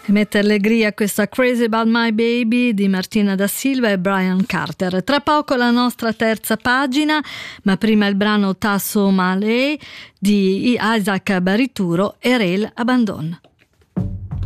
Mette allegria questa Crazy About My Baby di Martina da Silva e Brian Carter. Tra poco la nostra terza pagina, ma prima il brano Tasso Malé di Isaac Barituro e Rail Abandon.